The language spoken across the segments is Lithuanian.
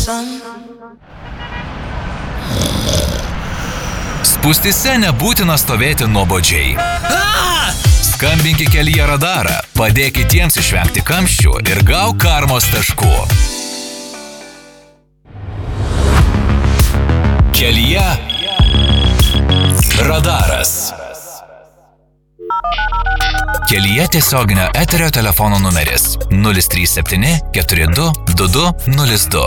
Spūstyse nebūtina stovėti nuobodžiai. Skambink į Kelyje radarą, padėk kitiems išvengti kamščių ir gauk karmos taškų. Kelyje radaras. Kelyje tiesioginio eterio telefono numeris 037 42 2202.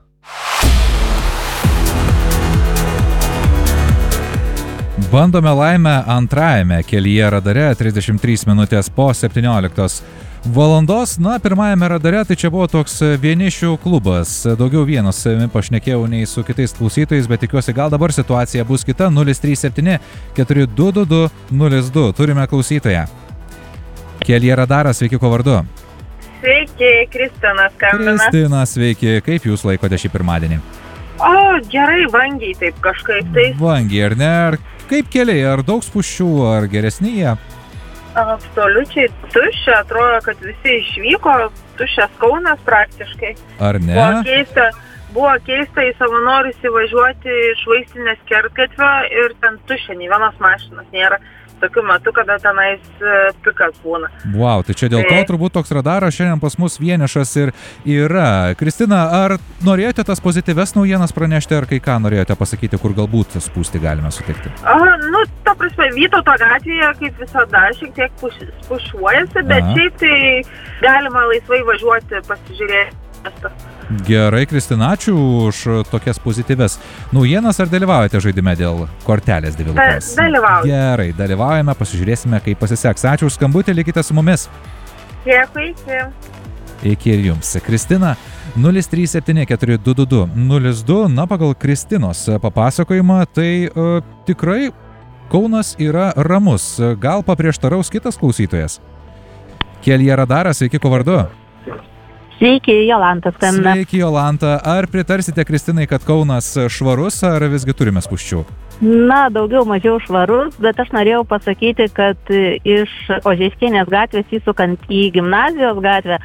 Bandome laimę antrajame Kelyje radare 33 minutės po 17 valandos. Na, pirmajame radare tai čia buvo toks vienišių klubas. Daugiau vienas savimi pašnekėjau nei su kitais klausytojais, bet tikiuosi gal dabar situacija bus kita. 037 42 2202. Turime klausytoją. Kelyje radaras, sveiki, kuo vardu? Sveiki, Kristina skambina. Kristina, sveiki. Kaip jūs laikote šį pirmadienį? O, gerai, vangiai taip kažkaip tai. Vangiai, ar ne? Ar kaip keliai? Ar daug spūsčių, ar geresni jie? Absoliučiai tuščia, atrodo, kad visi išvyko, tuščias Kaunas praktiškai. Ar ne? Buvo keista į savanorius įvažiuoti iš Vaistinės Kertgatvio ir ten tuščia, nei vienos mašinos nėra. Tokiu metu, kada tenais pikas būna. Wow, tai čia dėl to turbūt toks radaras šiandien pas mus vienišas ir yra. Kristina, ar norėjote tas pozityves naujienas pranešti, ar kai ką norėjote pasakyti, kur galbūt spūsti galime sutikti? Ta prasme, Vytauto gatvėje, kaip visada, šiek tiek pušuojasi, bet šiaip tai galima laisvai važiuoti, pasižiūrėti. Gerai, Kristina, ačiū už tokias pozityves naujienas. Ar dalyvaujate žaidime dėl kortelės Divilukos? Dalyvauju. Gerai, dalyvaujame, pasižiūrėsime, kaip pasiseks. Ačiū už skambutį, likite su mumis. Dėkui, iki. Iki ir jums. Kristina, 037 42 2202. Na, pagal Kristinos papasakojimą, tai tikrai Kaunas yra ramus. Gal paprieštaraus kitas klausytojas? Kelyje radaras, sveiki, kuo vardu? Sveiki, Jolanta skambina. Sveiki, Jolanta. Ar pritarsite Kristinai, kad Kaunas švarus, ar visgi turime spūsčių? Na, daugiau mažiau švarus, bet aš norėjau pasakyti, kad iš Ožeiskienės gatvės įsukant į Gimnazijos gatvę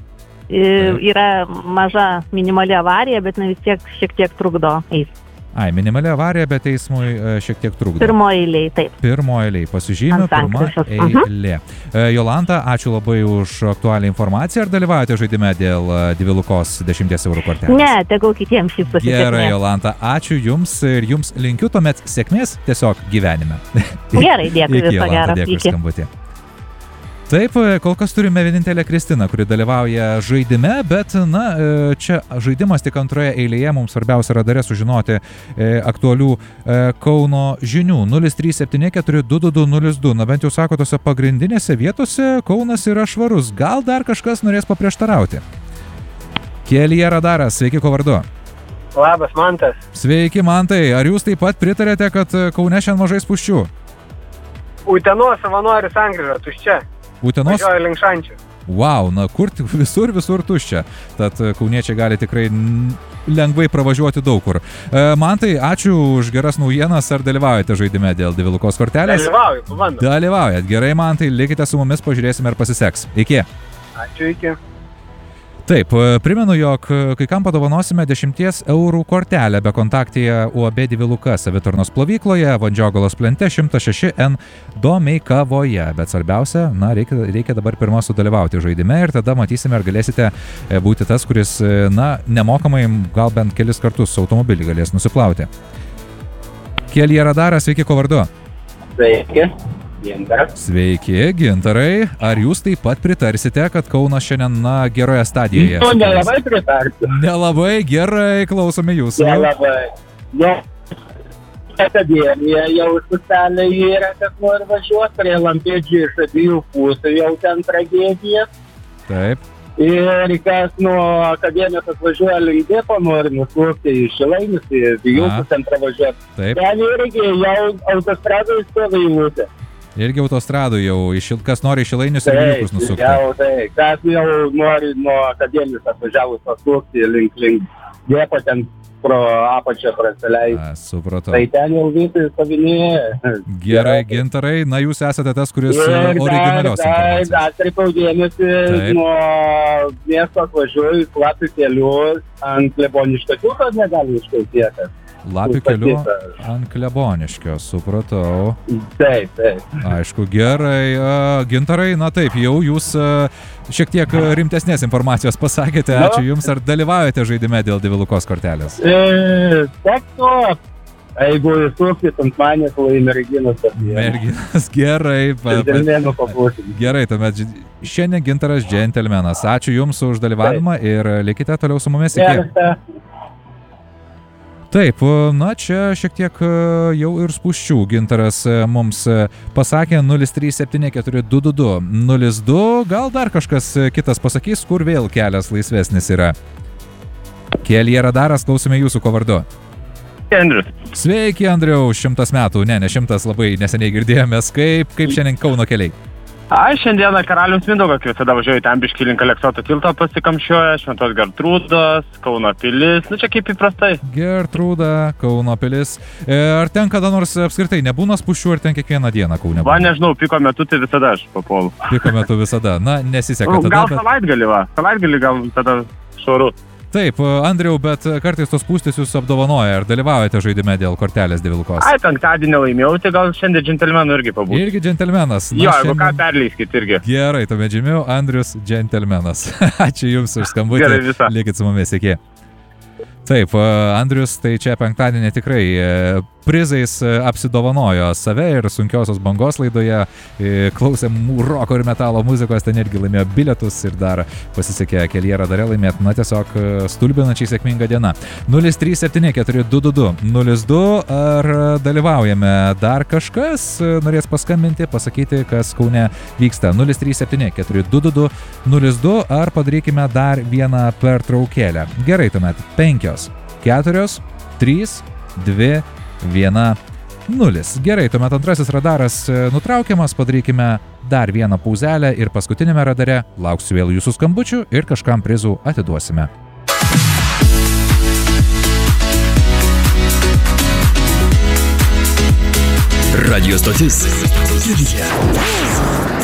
yra maža minimali avarija, bet vis tiek šiek tiek trukdo eismui. Minimali avarija, bet eismui šiek tiek trukdo. Pirmoji eilė, taip. Pirmoji eilė, pasižymė, pirma eilė. Jolanta, ačiū labai už aktualią informaciją. Ar dalyvaujate žaidime dėl Divilukos 10 eurų kortelės? Ne, tegul kitiems šis pasisekmės. Gerai, Jolanta, ačiū jums ir jums linkiu tuomet sėkmės tiesiog gyvenime. Gerai, dėkui, viso Jolanta, gero. dėkui skambutį. Taip, kol kas turime vienintelę Kristiną, kuri dalyvauja žaidime, bet, čia žaidimas tik antroje eilėje, mums svarbiausia radare sužinoti aktualių Kauno žinių. 037 42 2202. Na, bent jau sako, tose pagrindinėse vietose Kaunas yra švarus. Gal dar kažkas norės paprieštarauti? Kelyje radaras, sveiki, kuo vardu? Labas, Mantas. Sveiki, Mantai. Ar jūs taip pat pritarėte, kad Kaune šiandien mažai spūsčių? Utenos savanorių sankryža tuščia. Utenos? Važiuoju link Šančių. Wow, na kur visur tuščia. Tad kauniečiai gali tikrai lengvai pravažiuoti daug kur. Mantai, ačiū už geras naujienas. Ar dalyvaujate žaidime dėl Divilukos kortelės? Dalyvauju, pabandom. Dalyvaujat. Gerai, Mantai, likite su mumis, pažiūrėsime, ar pasiseks. Iki. Ačiū, iki. Taip, primenu, jog kai kam padovanosime 10 eurų kortelę bekontaktėje UAB Diviluka savitarnos plovykloje, Vandžiogalos plente 106N Domeikavoje. Bet svarbiausia, reikia dabar pirmą sudalyvauti žaidime ir tada matysime, ar galėsite būti tas, kuris, nemokamai gal bent kelis kartus automobilį galės nusiplauti. Kelyje radaras, sveiki, kuo vardu? Sveiki. Gintaras. Sveiki, Gintarai. Ar jūs taip pat pritarsite, kad Kaunas šiandien geroje stadijoje? Nelabai pritarsiu. Nelabai, gerai, klausome jūsų. Nelabai. Akademija jau specialiai yra, kad nori važiuoti prie Lampėdžių iš abiejų pusių, jau ten tragedija. Taip. Ir kas nuo akademijos atvažiuoja link depo, nori nuslūgti į Šilainius, į Bijūkus ten pravažiuoti. Taip. Ten irgi jau autostradoj stovi įlūtė. Irgi autostradų jau, kas nori į Šilainius ir Bijūkus nusukti. Kas jau nori nuo akademijos atvažiavus pasukti link depo, ten pro apačią prasileisti. Supratau. Tai ten jau visi savinėje. Gerai, Gintarai, na jūs esate tas, kuris originalios informacijos. Atkreipiau dėmesį, nuo miesto atvažiuoju į Lapių kelių ant Kleboniškio tilto negali iškaitėti. Lapių kelių ant Kleboniškio, supratau. Taip. Aišku, gerai. Gintarai, na taip, jau jūs šiek tiek rimtesnės informacijos pasakėte. Ačiū Jums. Ar dalyvaujate žaidime dėl Divilukos kortelės? Taip. Jeigu įsuksit ant manęs, lai merginas. Merginas, gerai. Džentelmenų paklausim. Gerai, tuomet šiandien Gintaras džentelmenas. Ačiū Jums už dalyvavimą ir likite toliau su mumis. Taip, na čia šiek tiek jau ir spūsčių Gintaras mums pasakė 0374222 02, gal dar kažkas kitas pasakys, kur vėl kelias laisvesnis yra. Kelyje radaras, klausome jūsų, ko vardu. Andrius. Sveiki, Andriau, 100 metų, ne 100, labai neseniai girdėjomės, kaip šiandien Kauno keliai. Šiandieną Karaliaus Mindaugo, kaip visada važiuoju ten biškį link Aleksoto tilto pasikamščiuoja, Šventos Gertrūdos, Kauno pilis, čia kaip įprastai. Gertrūda, Kauno pilis. Ar ten kada nors apskritai nebūna spūsčių, ar ten kiekvieną dieną Kaune? Nežinau, piko metu tai visada aš papuolu. Piko metu visada, na nesiseka tada. Gal savaitgalį gal tada švaru. Taip, Andriau, bet kartais tos spūstys jūs apdovanoja. Ar dalyvaujate žaidime dėl kortelės Divilukos? Penktadienį laimėjau, tai gal šiandien džentelmenų irgi pabūtų. Irgi džentelmenas. Jo, jeigu ką, perleiskit irgi. Gerai, tuomet žymiu, Andrius džentelmenas. Ačiū Jums už skambutį. Gerai, visą. Likit su mumis, iki. Taip, Andrius, tai čia penktadienį tikrai prizais apsidovanojo save ir Sunkiosios bangos laidoje, klausėm roko ir metalo muzikos, ten irgi laimėjo bilietus ir dar pasisekė Kelyje radare laimėti, na tiesiog stulbinačiai sėkminga diena. 0374222 02, ar dalyvaujame dar kažkas, norės paskambinti, pasakyti, kas Kaune vyksta. 0374222 02, ar padarykime dar vieną pertraukėlę. Gerai, tuomet 5, 4, 3, 2, 1, 0. Gerai, tuomet antrasis radaras nutraukiamas, padarykime dar vieną pauzelę ir paskutinėme radare lauksiu vėl jūsų skambučių ir kažkam prizų atiduosime. Radio stotis.